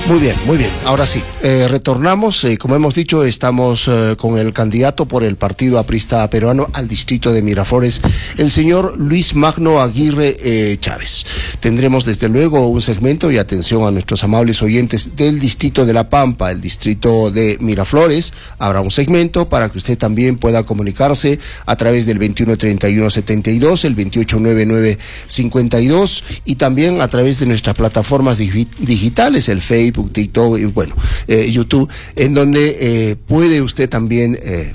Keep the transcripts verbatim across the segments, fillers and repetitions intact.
Muy bien, muy bien. Ahora sí, eh, retornamos. Eh, como hemos dicho, estamos eh, con el candidato por el Partido Aprista Peruano al distrito de Miraflores, el señor Luis Magno Aguirre eh, Chávez. Tendremos desde luego un segmento, y atención a nuestros amables oyentes del distrito de La Pampa, el distrito de Miraflores. Habrá un segmento para que usted también pueda comunicarse a través del veintiuno treinta y uno setenta y dos, el veintiocho noventa y nueve cincuenta y dos, y también a través de nuestras plataformas digi- digitales, el Facebook, TikTok y bueno, eh, YouTube, en donde eh, puede usted también eh,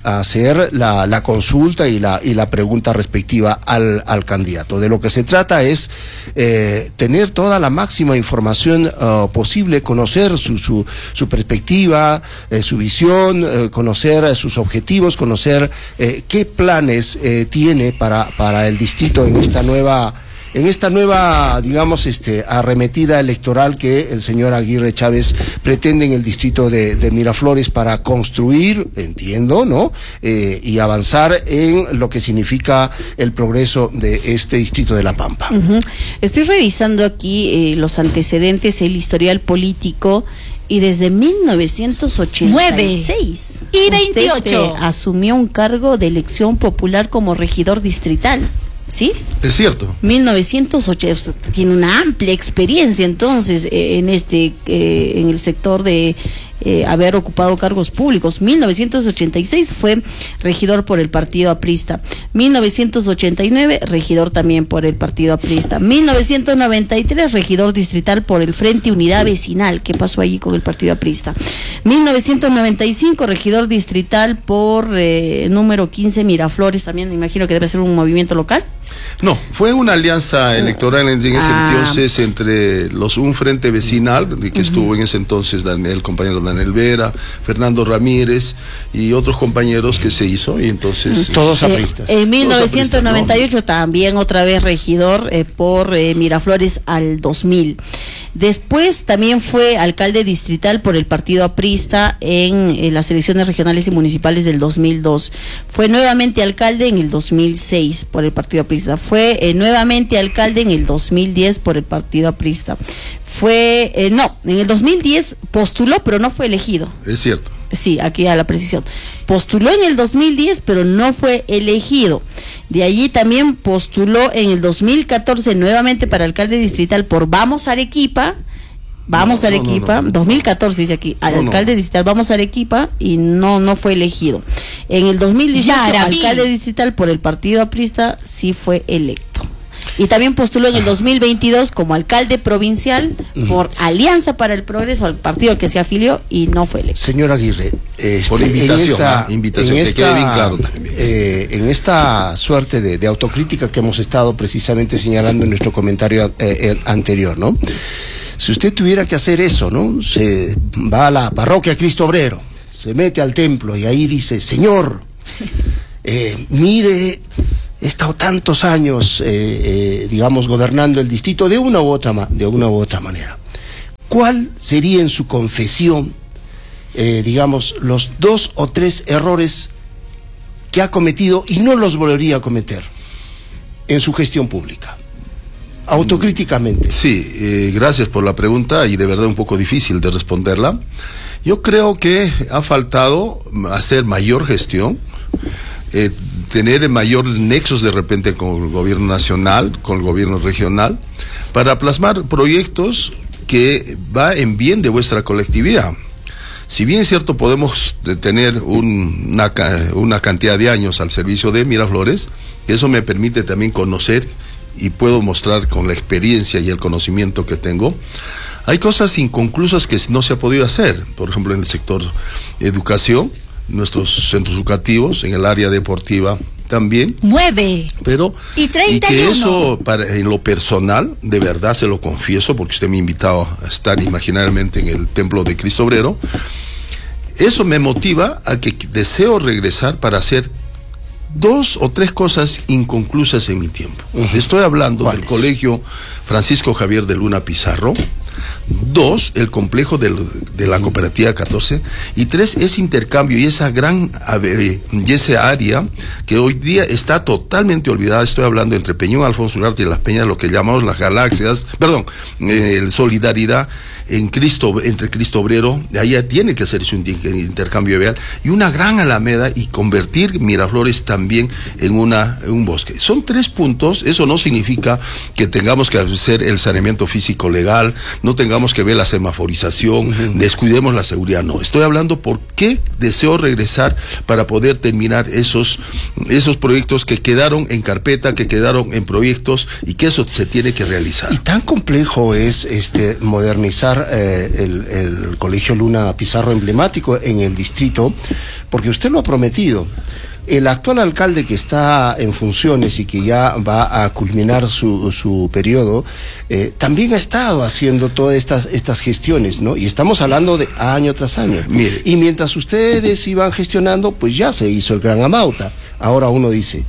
hacer la, la consulta y la, y la pregunta respectiva al, al candidato. De lo que se trata es eh, tener toda la máxima información uh, posible, conocer su, su, su perspectiva, eh, su visión, eh, conocer sus objetivos, conocer eh, qué planes eh, tiene para, para el distrito en esta nueva En esta nueva, digamos, este, arremetida electoral que el señor Aguirre Chávez pretende en el distrito de, de Miraflores para construir, entiendo, ¿no? Eh, y avanzar en lo que significa el progreso de este distrito de La Pampa. Uh-huh. Estoy revisando aquí eh, los antecedentes, el historial político. Y desde mil novecientos ochenta y seis nueve y veintiocho usted, eh, asumió un cargo de elección popular como regidor distrital. ¿Sí? Es cierto. mil novecientos ochenta, tiene una amplia experiencia entonces eh, en este eh, en el sector de eh, haber ocupado cargos públicos. mil novecientos ochenta y seis fue regidor por el Partido Aprista. mil novecientos ochenta y nueve regidor también por el Partido Aprista. mil novecientos noventa y tres regidor distrital por el Frente Unidad Vecinal. ¿Qué pasó allí con el Partido Aprista? mil novecientos noventa y cinco regidor distrital por eh, número quince Miraflores, también me imagino que debe ser un movimiento local. No, fue una alianza electoral en ese ah. entonces entre los un frente vecinal, que uh-huh. estuvo en ese entonces Daniel, el compañero Daniel Vera, Fernando Ramírez y otros compañeros que se hizo, y entonces... Uh-huh. Todos apristas. Eh, en mil novecientos noventa y ocho no. también otra vez regidor eh, por eh, Miraflores al dos mil. Después también fue alcalde distrital por el Partido Aprista en, en las elecciones regionales y municipales del dos mil dos. Fue nuevamente alcalde en el dos mil seis por el Partido Aprista. Fue eh, nuevamente alcalde en el dos mil diez por el Partido Aprista. Fue, eh, no, en el dos mil diez postuló, pero no fue elegido. Es cierto. Sí, aquí a la precisión. Postuló en el dos mil diez, pero no fue elegido. De allí también postuló en el dos mil catorce nuevamente para alcalde distrital por Vamos Arequipa. Vamos no, a Arequipa, no, no, no. dos mil catorce dice aquí, al no, alcalde no. distrital Vamos a Arequipa, y no no fue elegido. En el dos mil dieciocho, alcalde distrital por el Partido Aprista sí fue electo. Y también postuló en el dos mil veintidós como alcalde provincial por Alianza para el Progreso, al partido al que se afilió, y no fue electo. Señor Aguirre, este, por invitación, en esta, ¿eh? invitación en que esta, quede bien claro también. Eh, en esta suerte de, de autocrítica que hemos estado precisamente señalando en nuestro comentario eh, eh, anterior, ¿no? Si usted tuviera que hacer eso, ¿no? Se va a la parroquia Cristo Obrero, se mete al templo y ahí dice: Señor, eh, mire, he estado tantos años, eh, eh, digamos, gobernando el distrito de una u otra, de una u otra manera. ¿Cuál sería en su confesión, eh, digamos, los dos o tres errores que ha cometido y no los volvería a cometer en su gestión pública? Autocríticamente. Sí, eh, gracias por la pregunta, y de verdad un poco difícil de responderla. Yo creo que ha faltado hacer mayor gestión, eh, tener mayor nexos de repente con el gobierno nacional, con el gobierno regional, para plasmar proyectos que va en bien de vuestra colectividad. Si bien es cierto, podemos tener un, una, una cantidad de años al servicio de Miraflores, eso me permite también conocer y puedo mostrar con la experiencia y el conocimiento que tengo. Hay cosas inconclusas que no se ha podido hacer, por ejemplo en el sector educación, nuestros centros educativos, en el área deportiva también. Nueve. Pero, y treinta y y uno. que eso, para, en lo personal, de verdad se lo confieso, porque usted me ha invitado a estar imaginariamente en el templo de Cristo Obrero, eso me motiva a que deseo regresar para hacer dos o tres cosas inconclusas en mi tiempo. Uh-huh. Estoy hablando del Colegio Francisco Javier de Luna Pizarro. Dos, el complejo de, de la cooperativa catorce. Y tres, ese intercambio y esa gran y esa área que hoy día está totalmente olvidada. Estoy hablando entre Peñón, Alfonso Ugarte y Las Peñas, lo que llamamos las galaxias, perdón, eh, Solidaridad. en Cristo, entre Cristo Obrero, ahí tiene que hacerse un intercambio vial, y una gran alameda, y convertir Miraflores también en una en un bosque. Son tres puntos. Eso no significa que tengamos que hacer el saneamiento físico legal, no tengamos que ver la semaforización, uh-huh. descuidemos la seguridad, no. Estoy hablando por qué deseo regresar para poder terminar esos, esos proyectos que quedaron en carpeta, que quedaron en proyectos, y que eso se tiene que realizar. Y tan complejo es este modernizar eh, el, el Colegio Luna Pizarro emblemático en el distrito, porque usted lo ha prometido. El actual alcalde que está en funciones y que ya va a culminar su, su periodo, eh, también ha estado haciendo todas estas, estas gestiones, ¿no? Y estamos hablando de año tras año. Mire. Y mientras ustedes iban gestionando, pues ya se hizo el Gran Amauta. Ahora uno dice,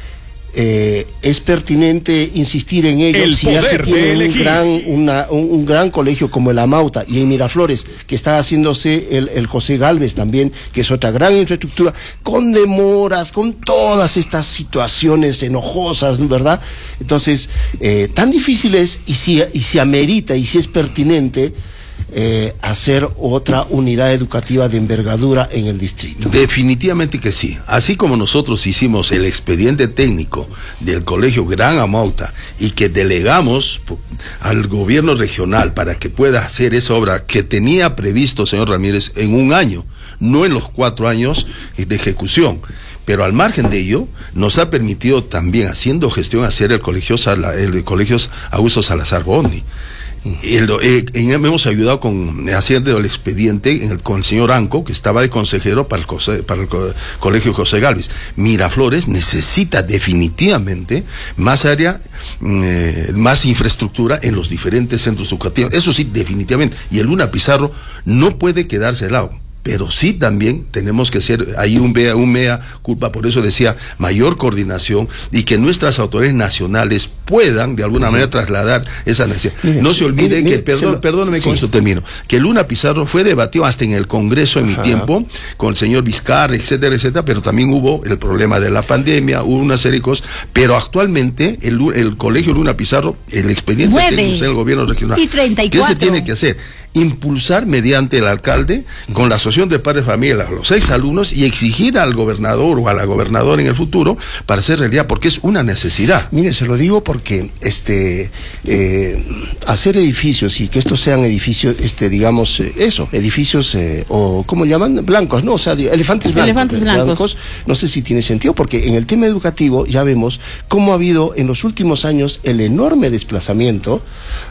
eh, es pertinente insistir en ello El si ya se tiene un gran, una, un, un gran colegio como el Amauta, y en Miraflores, que está haciéndose el, el José Gálvez también, que es otra gran infraestructura, con demoras, con todas estas situaciones enojosas, ¿verdad? Entonces, eh, tan difícil es, y si, y si amerita, y si es pertinente, Eh, hacer otra unidad educativa de envergadura en el distrito. Definitivamente que sí. Así como nosotros hicimos el expediente técnico del Colegio Gran Amauta y que delegamos al gobierno regional para que pueda hacer esa obra que tenía previsto, señor Ramírez, en un año, no en los cuatro años de ejecución. Pero al margen de ello, nos ha permitido también, haciendo gestión, hacer el colegio, Sala, el colegio Augusto Salazar Bondi. El, eh, en, hemos ayudado con haciendo el expediente en el, con el señor Anco, que estaba de consejero para el, José, para el co, colegio José Gálvez. Miraflores necesita definitivamente más área, eh, más infraestructura en los diferentes centros educativos. Eso sí, definitivamente. Y el Luna Pizarro no puede quedarse de lado. Pero sí también tenemos que hacer ahí un mea, un mea culpa, por eso decía, mayor coordinación, y que nuestras autoridades nacionales puedan de alguna uh-huh. manera trasladar esa necesidad. Mire, no se olvide mire, que, mire, perdón, lo, perdóname sí. con eso termino, que el Luna Pizarro fue debatido hasta en el Congreso en Ajá. mi tiempo, con el señor Vizcarra, etcétera, etcétera, pero también hubo el problema de la pandemia, hubo una serie de cosas, pero actualmente el, el Colegio Luna Pizarro, el expediente técnico del gobierno regional, y treinta y cuatro. ¿Qué se tiene que hacer? Impulsar mediante el alcalde, con la asociación de padres de familia, a los exalumnos, y exigir al gobernador o a la gobernadora en el futuro para hacer realidad, porque es una necesidad. Mire, se lo digo porque este eh, hacer edificios, y que estos sean edificios, este digamos, eh, eso, edificios, eh, o ¿cómo llaman? Blancos, ¿no? O sea, elefantes blancos. Elefantes blancos. blancos. No sé si tiene sentido, porque en el tema educativo ya vemos cómo ha habido en los últimos años el enorme desplazamiento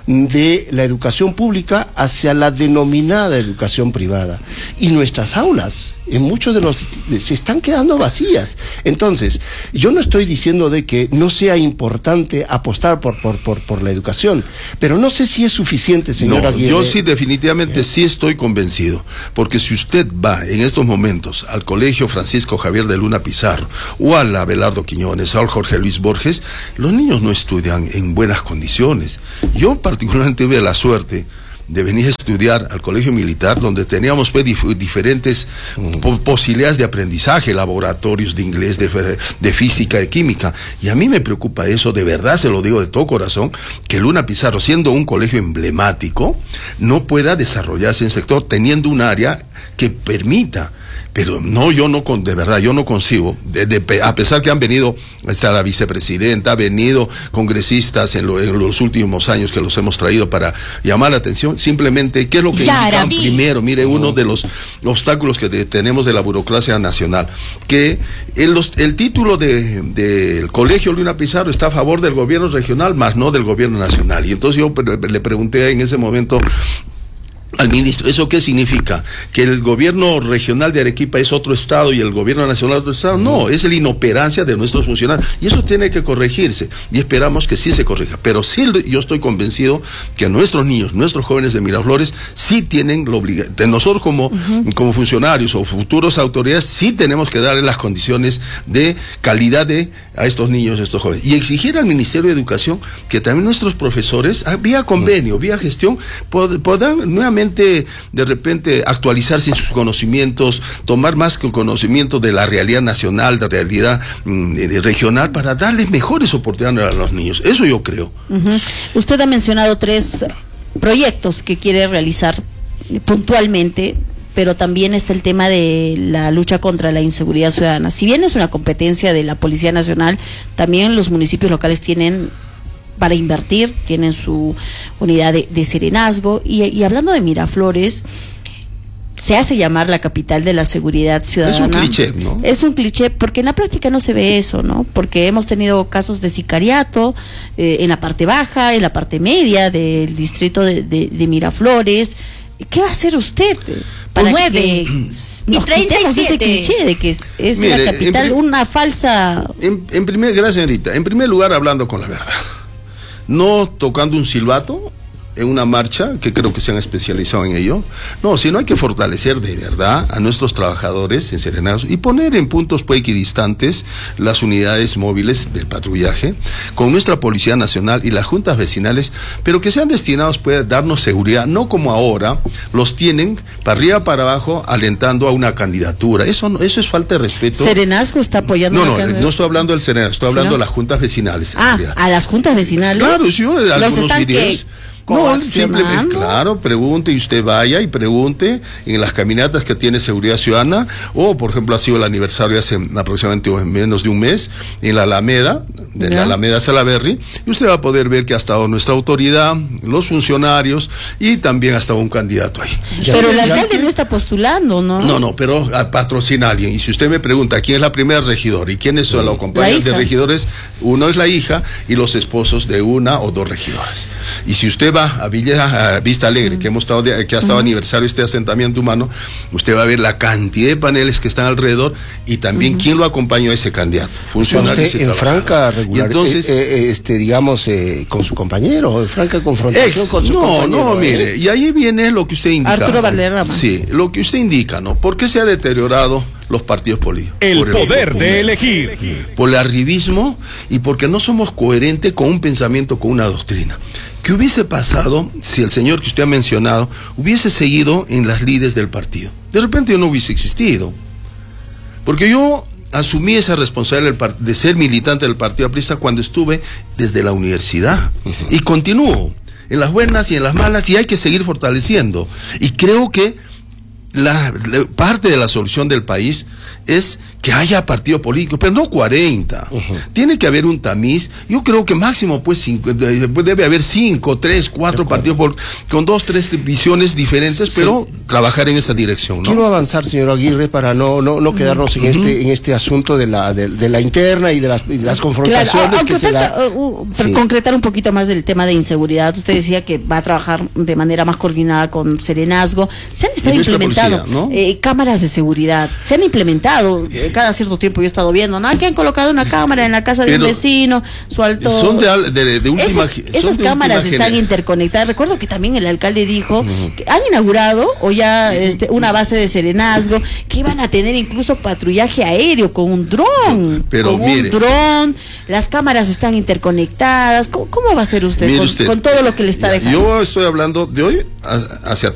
de la educación pública hacia la denominada educación privada, y nuestras aulas en muchos de los se están quedando vacías. Entonces, yo no estoy diciendo de que no sea importante apostar por por por, por la educación, pero no sé si es suficiente, señor no, Aguirre. Yo sí, definitivamente, eh. sí estoy convencido, porque si usted va en estos momentos al Colegio Francisco Javier de Luna Pizarro, o al Abelardo Quiñones, o al Jorge Luis Borges, los niños no estudian en buenas condiciones. Yo particularmente tuve la suerte de venir a estudiar al colegio militar, donde teníamos pues, dif diferentes uh-huh. po posibilidades de aprendizaje, laboratorios de inglés, de, de física, de química, y a mí me preocupa eso, de verdad se lo digo de todo corazón, que Luna Pizarro, siendo un colegio emblemático, no pueda desarrollarse en el sector, teniendo un área que permita. Pero no, yo no, con, de verdad, yo no concibo, de, de, a pesar que han venido, está la vicepresidenta, ha venido congresistas en, lo, en los últimos años que los hemos traído para llamar la atención, simplemente, ¿qué es lo que indican primero? Mire, uh-huh. uno de los obstáculos que de, tenemos de la burocracia nacional, que el, los, el título del de, de Colegio Luna Pizarro está a favor del gobierno regional, más no del gobierno nacional, y entonces yo le pregunté en ese momento al ministro, ¿eso qué significa? ¿Que el gobierno regional de Arequipa es otro estado y el gobierno nacional es otro estado? No, es la inoperancia de nuestros funcionarios, y eso tiene que corregirse, y esperamos que sí se corrija, pero sí yo estoy convencido que nuestros niños, nuestros jóvenes de Miraflores, sí tienen la obligación, nosotros como, uh-huh. como funcionarios o futuros autoridades, sí tenemos que darle las condiciones de calidad de, a estos niños, a estos jóvenes, y exigir al Ministerio de Educación que también nuestros profesores, vía convenio, uh-huh. vía gestión, pod, puedan nuevamente de repente actualizarse en sus conocimientos, tomar más que conocimiento de la realidad nacional, de la realidad mm, de, regional, para darles mejores oportunidades a los niños. Eso yo creo. Uh-huh. Usted ha mencionado tres proyectos que quiere realizar puntualmente, pero también es el tema de la lucha contra la inseguridad ciudadana. Si bien es una competencia de la Policía Nacional, también los municipios locales tienen para invertir, tienen su unidad de, de serenazgo, y, y hablando de Miraflores, se hace llamar la capital de la seguridad ciudadana. Es un cliché, ¿no? Es un cliché, porque en la práctica no se ve eso, ¿no? Porque hemos tenido casos de sicariato eh, en la parte baja, en la parte media del distrito de, de, de Miraflores. ¿Qué va a hacer usted para nueve que y nos treinta y quitemos ese siete cliché de que es, es Mire, la capital, en, una falsa... En, en primer, gracias, señorita. En primer lugar, hablando con la verdad. No tocando un silbato en una marcha, que creo que se han especializado en ello. No, sino hay que fortalecer de verdad a nuestros trabajadores en serenazgo y poner en puntos pues equidistantes las unidades móviles del patrullaje con nuestra Policía Nacional y las juntas vecinales, pero que sean destinados pues a darnos seguridad, no como ahora los tienen para arriba para abajo alentando a una candidatura. Eso no, eso es falta de respeto. Serenazgo está apoyando. No, no, no estoy hablando del serenazgo, estoy hablando ¿Sí, no? de las juntas vecinales. Ah, a las juntas vecinales. Claro, sí, de los algunos videos. No, simplemente, claro, pregunte y usted vaya y pregunte en las caminatas que tiene Seguridad Ciudadana, o por ejemplo ha sido el aniversario hace aproximadamente menos de un mes en la Alameda, de la Alameda Salaberry, y usted va a poder ver que ha estado nuestra autoridad, los funcionarios y también ha estado un candidato ahí. Ya, pero el alcalde no está postulando, ¿no? No, no, pero patrocina a alguien. Y si usted me pregunta quién es la primera regidora y quiénes son los compañeros de regidores, uno es la hija y los esposos de una o dos regidoras. Y si usted va a Villa a Vista Alegre, uh-huh. que hemos estado de, que ha estado uh-huh. aniversario este asentamiento humano, usted va a ver la cantidad de paneles que están alrededor y también uh-huh. quién lo acompañó a ese candidato. Funcionarios usted en franca regular, entonces, eh, eh, este, digamos, eh, con su compañero, en franca confrontación ex, con su no, compañero. No, no, eh. mire, y ahí viene lo que usted indica. Arturo Valderrama. Sí, lo que usted indica, ¿no? ¿Por qué se ha deteriorado los partidos políticos? El, por el poder de elegir. Por el arribismo y porque no somos coherentes con un pensamiento, con una doctrina. ¿Qué hubiese pasado si el señor que usted ha mencionado hubiese seguido en las lides del partido? De repente yo no hubiese existido. Porque yo asumí esa responsabilidad de ser militante del Partido Aprista cuando estuve desde la universidad. Uh-huh. Y continúo en las buenas y en las malas, y hay que seguir fortaleciendo. Y creo que la, la parte de la solución del país es que haya partido político, pero no cuarenta. Uh-huh. Tiene que haber un tamiz. Yo creo que máximo pues cinco, debe haber cinco, tres, cuatro partidos por, con dos, tres visiones diferentes, sí, pero sí. trabajar en esa dirección, ¿no? Quiero avanzar, señor Aguirre, para no no, no quedarnos uh-huh. en este en este asunto de la de, de la interna y de las, y de las confrontaciones claro, que se da. Uh, uh, sí. Concretar un poquito más del tema de inseguridad. Usted decía que va a trabajar de manera más coordinada con Serenazgo. Se han estado implementando policía, ¿no? eh, cámaras de seguridad. Se han implementado eh, cada cierto tiempo. Yo he estado viendo, ¿no? Aquí han colocado una cámara en la casa de Pero un vecino, su alto... Son de, de, de última... Esas, esas de cámaras última están genera. interconectadas. Recuerdo que también el alcalde dijo uh-huh. que han inaugurado o ya este, una base de serenazgo, que iban a tener incluso patrullaje aéreo con un dron. Pero con mire, un dron. Las cámaras están interconectadas. ¿Cómo, cómo va a ser usted con, usted con todo lo que le está ya, dejando? Yo estoy hablando de hoy hacia